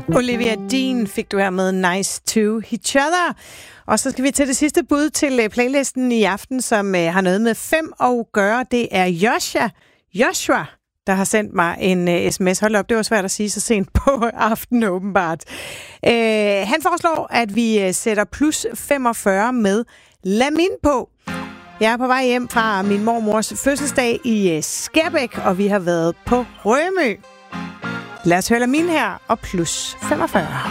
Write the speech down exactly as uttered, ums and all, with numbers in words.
Olivia Dean fik du her med Nice to Each Other. Og så skal vi til det sidste bud til playlisten i aften, som har noget med fem at gøre. Det er Joshua, Joshua, der har sendt mig en sms. Hold op, det var svært at sige så sent på aftenen åbenbart. Øh, han foreslår, at vi sætter plus femogfyrre med Lamin på. Jeg er på vej hjem fra min mormors fødselsdag i Skærbæk, og vi har været på Rømø. Lad os høre Lamin her og plus femogfyrre.